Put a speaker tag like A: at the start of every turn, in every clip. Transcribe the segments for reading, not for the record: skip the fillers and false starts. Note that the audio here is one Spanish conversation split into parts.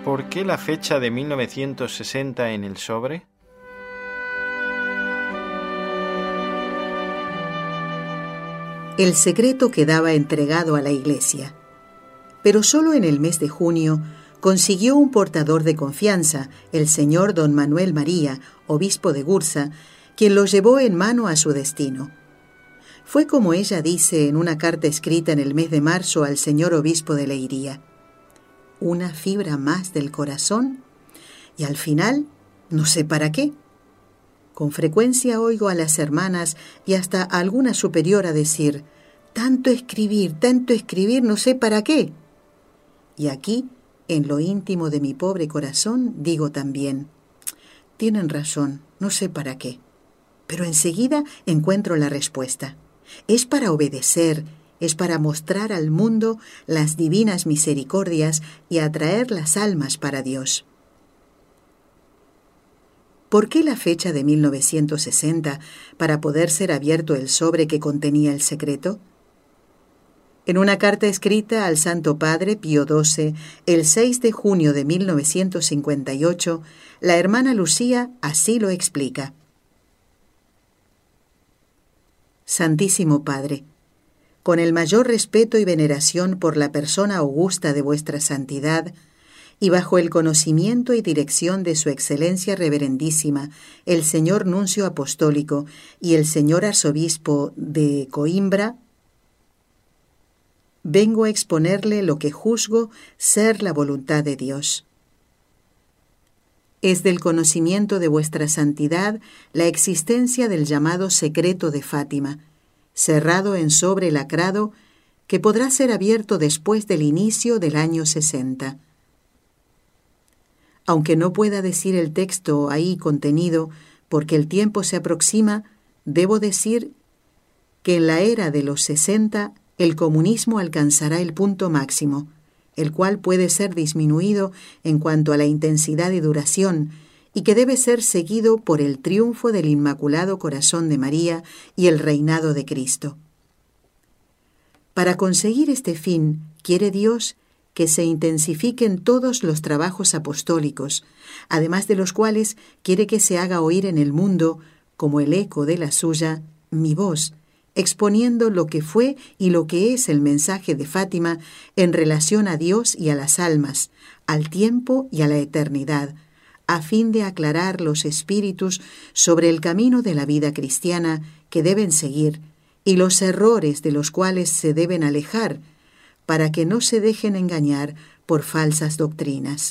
A: ¿Por qué la fecha de 1960 en el sobre?
B: El secreto quedaba entregado a la Iglesia, pero solo en el mes de junio consiguió un portador de confianza, el señor don Manuel María, obispo de Gurza, quien lo llevó en mano a su destino. Fue como ella dice en una carta escrita en el mes de marzo al señor obispo de Leiría: una fibra más del corazón y al final no sé para qué. Con frecuencia oigo a las hermanas y hasta a alguna superiora decir: tanto escribir, no sé para qué. Y aquí, en lo íntimo de mi pobre corazón, digo también: tienen razón, no sé para qué. Pero enseguida encuentro la respuesta. Es para obedecer, es para mostrar al mundo las divinas misericordias y atraer las almas para Dios. ¿Por qué la fecha de 1960 para poder ser abierto el sobre que contenía el secreto? En una carta escrita al Santo Padre Pío XII el 6 de junio de 1958, la hermana Lucía así lo explica. Santísimo Padre, con el mayor respeto y veneración por la persona augusta de vuestra santidad, y bajo el conocimiento y dirección de su excelencia reverendísima, el señor nuncio apostólico y el señor arzobispo de Coimbra, vengo a exponerle lo que juzgo ser la voluntad de Dios. Es del conocimiento de vuestra santidad la existencia del llamado secreto de Fátima, cerrado en sobre lacrado, que podrá ser abierto después del inicio del año 60. Aunque no pueda decir el texto ahí contenido, porque el tiempo se aproxima, debo decir que en la era de los 60 el comunismo alcanzará el punto máximo, el cual puede ser disminuido en cuanto a la intensidad y duración, y que debe ser seguido por el triunfo del Inmaculado Corazón de María y el reinado de Cristo. Para conseguir este fin, quiere Dios que se intensifiquen todos los trabajos apostólicos, además de los cuales quiere que se haga oír en el mundo, como el eco de la suya, mi voz, exponiendo lo que fue y lo que es el mensaje de Fátima en relación a Dios y a las almas, al tiempo y a la eternidad, a fin de aclarar los espíritus sobre el camino de la vida cristiana que deben seguir y los errores de los cuales se deben alejar, para que no se dejen engañar por falsas doctrinas.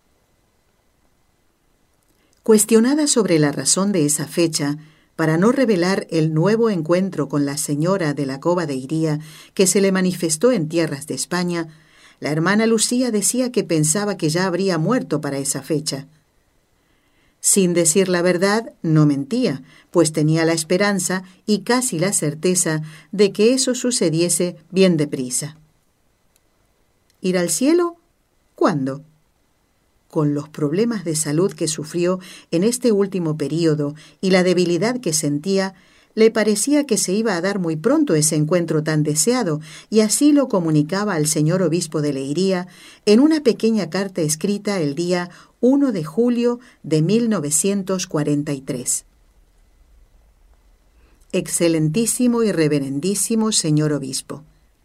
B: Cuestionada sobre la razón de esa fecha, para no revelar el nuevo encuentro con la señora de la Cova de Iría que se le manifestó en tierras de España, la hermana Lucía decía que pensaba que ya habría muerto para esa fecha. Sin decir la verdad, no mentía, pues tenía la esperanza y casi la certeza de que eso sucediese bien deprisa. ¿Ir al cielo? ¿Cuándo? Con los problemas de salud que sufrió en este último período y la debilidad que sentía, le parecía que se iba a dar muy pronto ese encuentro tan deseado, y así lo comunicaba al señor obispo de Leiría en una pequeña carta escrita el día 1 de julio de 1943. Excelentísimo y reverendísimo señor obispo,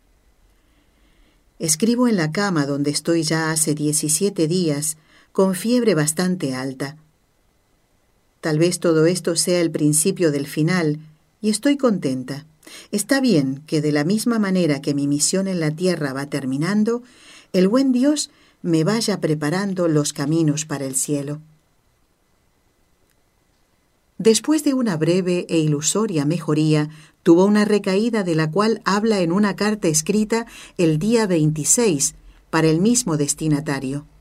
B: escribo en la cama donde estoy ya hace 17 días, con fiebre bastante alta. Tal vez todo esto sea el principio del final, y estoy contenta. Está bien que de la misma manera que mi misión en la tierra va terminando, el buen Dios me vaya preparando los caminos para el cielo. Después de una breve e ilusoria mejoría, tuvo una recaída de la cual habla en una carta escrita el día 26 para el mismo destinatario.